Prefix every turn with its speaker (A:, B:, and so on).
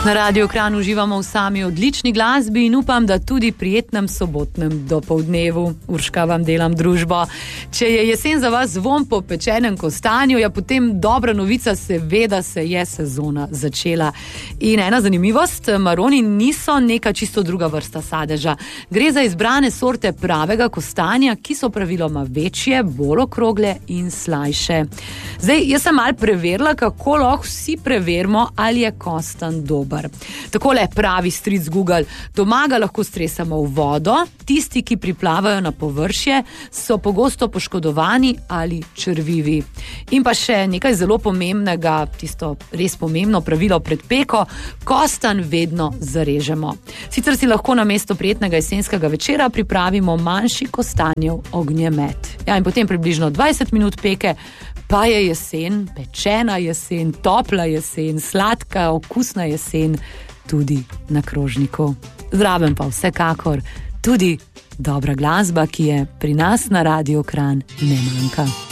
A: Na Radiu Kranj uživamo v sami odlični glasbi in upam, da tudi prijetnem sobotnem dopoldnevu. Urška, vam delam družbo. Če je jesen za vas vonj po pečenem kostanju, ja potem dobra novica, seveda se je sezona začela. In ena zanimivost, maroni niso neka čisto druga vrsta sadeža. Gre za izbrane sorte pravega kostanja, ki so praviloma večje, bolj okrogle in slajše. Zdaj, jaz sem malo preverila, kako lahko vsi preverimo, ali je kostan dober. Takole pravi stric Google. Doma ga lahko stresamo v vodo, tisti, ki priplavajo na površje, so pogosto poškodovani ali črvivi. In pa še nekaj zelo pomembnega, tisto res pomembno pravilo pred peko, kostan vedno zarežemo. Sicer si lahko namesto prijetnega jesenskega večera pripravimo manjši kostanjev ognjemet. Ja, in potem približno 20 minut peke, pa je jesen, pečena jesen, topla jesen, sladka, okusna jesen, tudi na krožniku. Zraven pa vsekakor tudi dobra glasba, ki je pri nas na Radiu Kranj ne manjka.